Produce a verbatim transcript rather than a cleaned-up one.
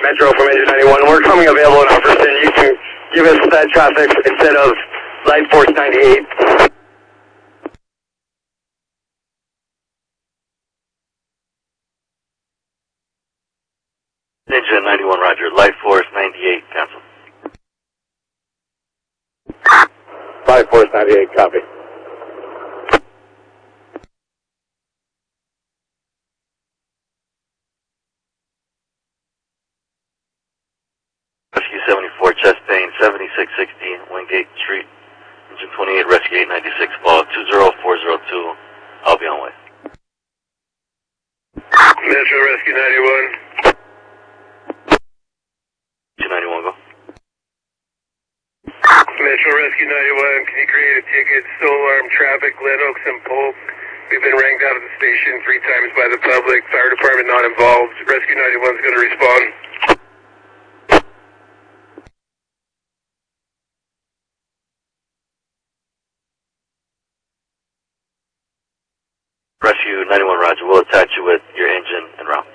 Metro from Engine ninety-one. We're coming available in Alfreton. You can give us that traffic instead of Light Force ninety-eight. Engine ninety-one, roger. Light Force ninety-eight, cancel. Light Force ninety-eight, copy. Rescue seventy-four, chest pain, seventy-six sixteen, Wingate Street. Engine twenty-eight, Rescue eight ninety-six, call two zero four zero two. I'll be on way. Metro Rescue ninety-one. two ninety-one, go. Metro Rescue ninety-one, can you create a ticket, Soul Arm Traffic, Glen Oaks and Polk? We've been ranged out of the station three times by the public. Fire department not involved. Rescue ninety-one is going to respond. Rescue ninety-one, roger. We'll attach you with your engine en route.